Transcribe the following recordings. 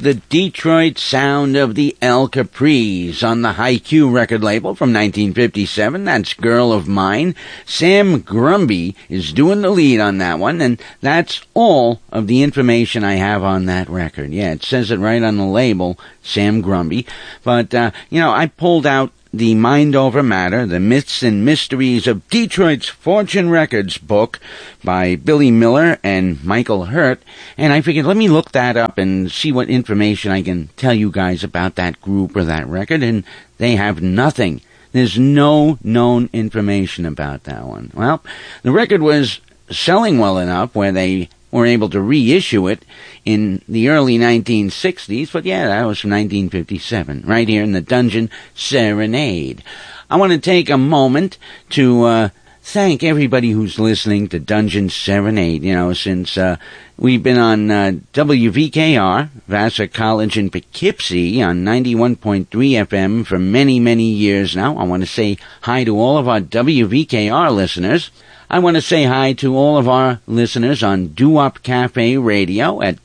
the Detroit sound of the El Capris on the Haiku record label from 1957. That's Girl of Mine. Sam Grumby is doing the lead on that one, and that's all of the information I have on that record. Yeah, it says it right on the label, Sam Grumby. But, I pulled out the Mind Over Matter, The Myths and Mysteries of Detroit's Fortune Records book by Billy Miller and Michael Hurt, and I figured let me look that up and see what information I can tell you guys about that group or that record, and they have nothing. There's no known information about that one. Well, the record was selling well enough where they were able to reissue it in the early 1960s, but yeah, that was from 1957, right here in the Dungeon Serenade. I want to take a moment to thank everybody who's listening to Dungeon Serenade, since we've been on WVKR, Vassar College in Poughkeepsie, on 91.3 FM for many, many years now. I want to say hi to all of our WVKR listeners. I want to say hi to all of our listeners on Doo-Wop Cafe Radio at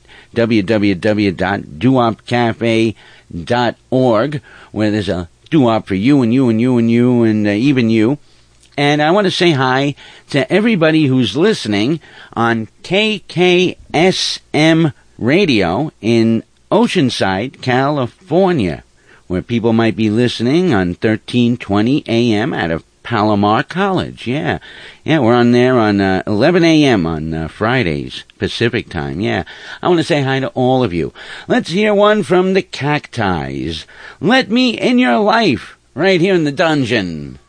www.doopcafe.org, where there's a doo-wop for you and you and you and you and even you. And I want to say hi to everybody who's listening on KKSM Radio in Oceanside, California, where people might be listening on 1320 AM out of Palomar College. Yeah, we're on there on 11 a.m. on Fridays, Pacific time. Yeah, I want to say hi to all of you. Let's hear one from the Cacti's. Let Me in Your Life, right here in the Dungeon.